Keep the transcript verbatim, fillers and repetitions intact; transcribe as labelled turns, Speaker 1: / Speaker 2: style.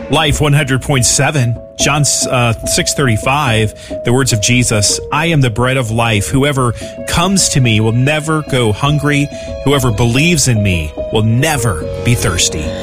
Speaker 1: Life one hundred point seven, John uh, six thirty-five, the words of Jesus, I am the bread of life. Whoever comes to me will never go hungry. Whoever believes in me will never be thirsty.